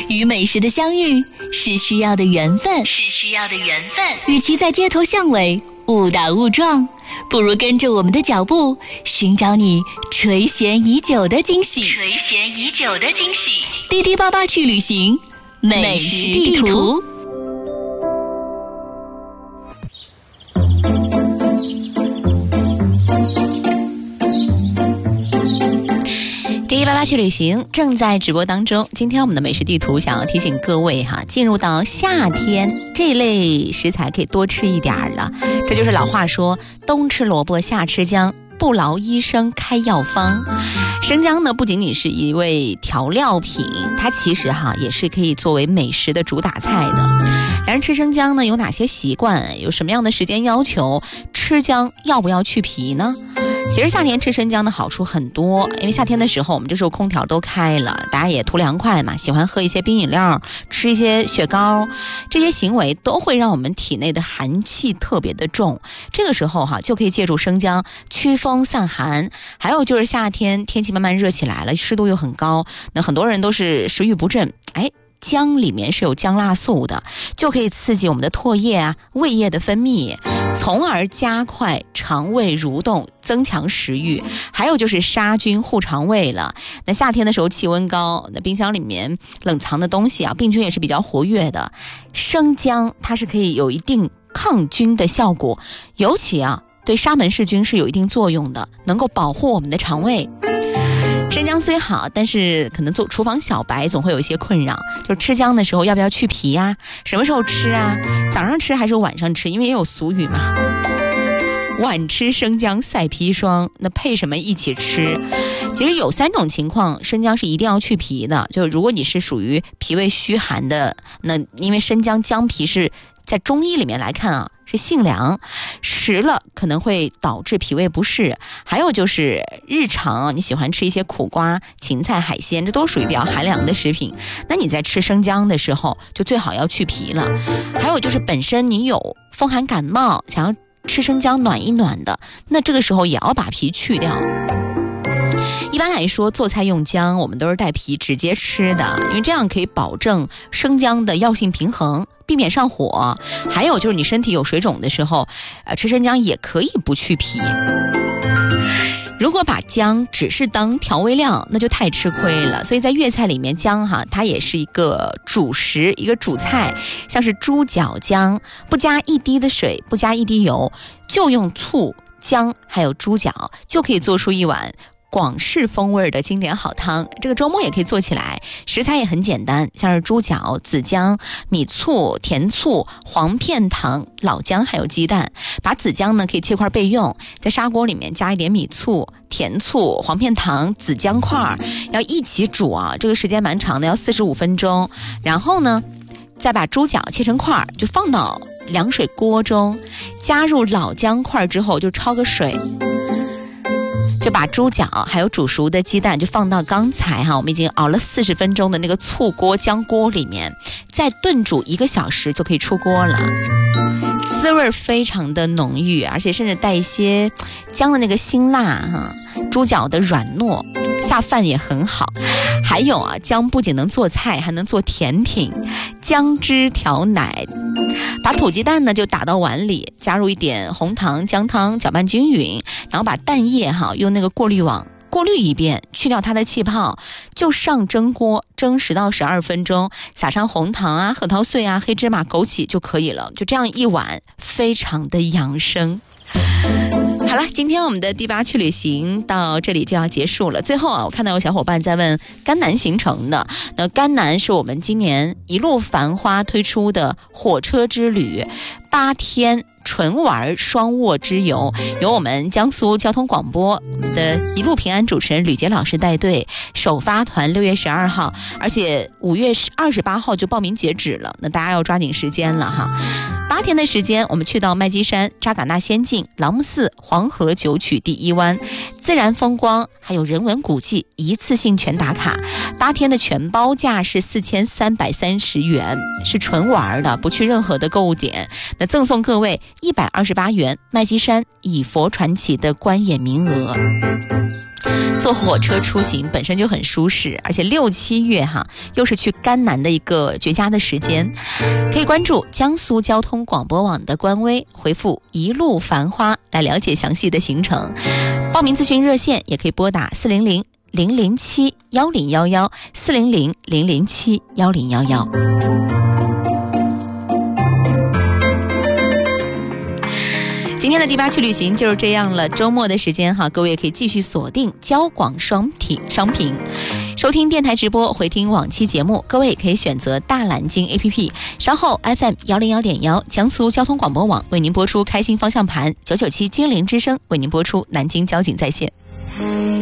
与美食的相遇是需要的缘分，与其在街头巷尾误打误撞，不如跟着我们的脚步，寻找你垂涎已久的惊喜。滴滴爸爸去旅行，美食地图。 滴滴爸爸去旅行正在直播当中。今天我们的美食地图想要提醒各位进入到夏天，这类食材可以多吃一点了。这就是老话说，冬吃萝卜夏吃姜，不劳医生开药方。生姜呢，不仅仅是一味调料品，它其实也是可以作为美食的主打菜的。但是吃生姜呢，有哪些习惯？有什么样的时间要求？吃姜要不要去皮呢？其实夏天吃生姜的好处很多，因为夏天的时候我们这时候空调都开了，大家也图凉快嘛，喜欢喝一些冰饮料，吃一些雪糕，这些行为都会让我们体内的寒气特别的重。这个时候就可以借助生姜驱风散寒。还有就是夏天天气慢慢热起来了，湿度又很高，那很多人都是食欲不振，姜里面是有姜辣素的，就可以刺激我们的唾液胃液的分泌，从而加快肠胃蠕动，增强食欲。还有就是杀菌护肠胃了。那夏天的时候气温高，那冰箱里面冷藏的东西病菌也是比较活跃的。生姜它是可以有一定抗菌的效果，尤其对沙门氏菌是有一定作用的，能够保护我们的肠胃。生姜虽好，但是可能做厨房小白总会有一些困扰，就是吃姜的时候要不要去皮什么时候吃早上吃还是晚上吃？因为也有俗语嘛，晚吃生姜赛砒霜，那配什么一起吃？其实有3种情况生姜是一定要去皮的。就如果你是属于脾胃虚寒的，那因为生姜姜皮是在中医里面来看是性凉，食了可能会导致脾胃不适。还有就是日常你喜欢吃一些苦瓜、芹菜、海鲜，这都属于比较寒凉的食品，那你在吃生姜的时候就最好要去皮了。还有就是本身你有风寒感冒，想要吃生姜暖一暖的，那这个时候也要把皮去掉。一般来说做菜用姜我们都是带皮直接吃的，因为这样可以保证生姜的药性平衡，避免上火。还有就是你身体有水肿的时候吃生姜也可以不去皮。如果把姜只是当调味料，那就太吃亏了。所以在粤菜里面姜它也是一个主食，一个主菜。像是猪脚姜，不加一滴的水，不加一滴油，就用醋、姜还有猪脚，就可以做出一碗广式风味的经典好汤。这个周末也可以做起来，食材也很简单，像是猪脚、紫姜、米醋、甜醋、黄片糖、老姜还有鸡蛋。把紫姜呢可以切块备用，在砂锅里面加一点米醋、甜醋、黄片糖、紫姜块，要一起煮这个时间蛮长的，要45分钟。然后呢再把猪脚切成块，就放到凉水锅中，加入老姜块之后就焯个水，就把猪脚还有煮熟的鸡蛋就放到刚才我们已经熬了40分钟的那个醋锅姜锅里面，再炖煮1个小时就可以出锅了。滋味非常的浓郁，而且甚至带一些姜的那个辛辣猪脚的软糯，下饭也很好。还有姜不仅能做菜，还能做甜品，姜汁调奶。把土鸡蛋呢就打到碗里，加入一点红糖、姜汤，搅拌均匀，然后把蛋液用那个过滤网过滤一遍，去掉它的气泡，就上蒸锅蒸10到12分钟，撒上红糖核桃碎黑芝麻、枸杞就可以了。就这样一碗，非常的养生。好了，今天我们的第8去旅行到这里就要结束了。最后我看到有小伙伴在问甘南行程的，那甘南是我们今年一路繁花推出的火车之旅，8天纯玩双卧之游，由我们江苏交通广播的一路平安主持人吕杰老师带队，首发团6月12号，而且5月28号就报名截止了，那大家要抓紧时间了8天的时间，我们去到麦积山、扎尕那仙境、朗木寺、黄河九曲第1湾，自然风光还有人文古迹一次性全打卡。8天的全包价是4330元，是纯玩的，不去任何的购物点。那赠送各位128元麦积山以佛传奇的观演名额。 坐火车出行本身就很舒适，而且6、7月又是去甘南的一个绝佳的时间。可以关注江苏交通广播网的官微，回复一路繁花来了解详细的行程。报名咨询热线也可以拨打400-007-1011 400-007-1011。今天的第8区旅行就是这样了，周末的时间各位也可以继续锁定交广双屏，收听电台直播，回听往期节目。各位也可以选择大蓝鲸 APP， 稍后 FM 101.1江苏交通广播网为您播出开心方向盘，997精灵之声为您播出南京交警在线。